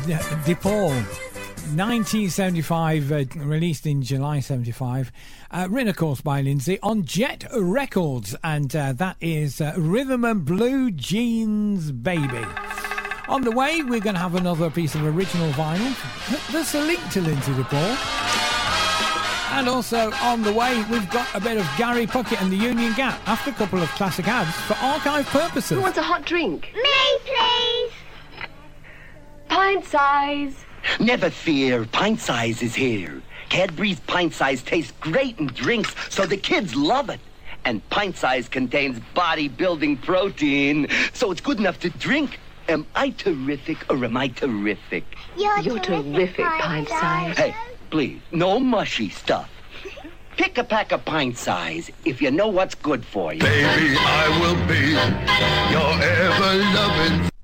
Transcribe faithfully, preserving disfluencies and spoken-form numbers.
DePaul. nineteen seventy-five, uh, released in July seventy-five, uh, written of course by Lindsay on Jet Records, and uh, that is uh, Rhythm and Blue Jeans Baby. On the way, we're going to have another piece of original vinyl. There's a link to Lindsay DePaul. And also on the way, we've got a bit of Gary Puckett and the Union Gap after a couple of classic ads for archive purposes. Who wants a hot drink? Me, please. Pint size. Never fear, Pint Size is here. Cadbury's Pint Size tastes great in drinks, so the kids love it. And Pint Size contains bodybuilding protein, so it's good enough to drink. Am I terrific or am I terrific? You're, You're terrific, terrific, Pint Size. Hey, please, no mushy stuff. Pick a pack of Pint Size if you know what's good for you. Baby, I will be your ever-loving